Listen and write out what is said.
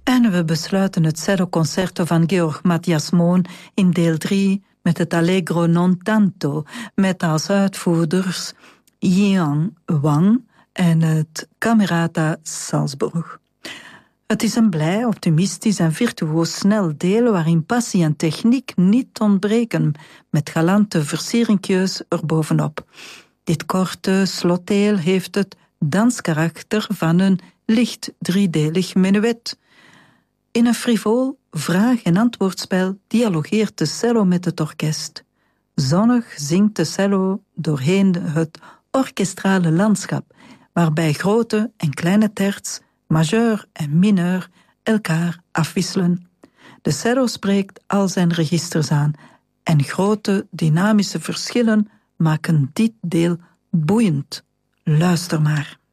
En we besluiten het celloconcerto van Georg Matthias Mohn in deel 3 met het Allegro non tanto, met als uitvoerders Jiang Wang en het Camerata Salzburg. Het is een blij, optimistisch en virtuoos snel deel waarin passie en techniek niet ontbreken, met galante versieringjes erbovenop. Dit korte slotdeel heeft het danskarakter van een licht driedelig menuet. In een frivol vraag- en antwoordspel dialogeert de cello met het orkest. Zonnig zingt de cello doorheen het orkestrale landschap, waarbij grote en kleine terts, majeur en mineur, elkaar afwisselen. De cello spreekt al zijn registers aan en grote dynamische verschillen maken dit deel boeiend. Luister maar.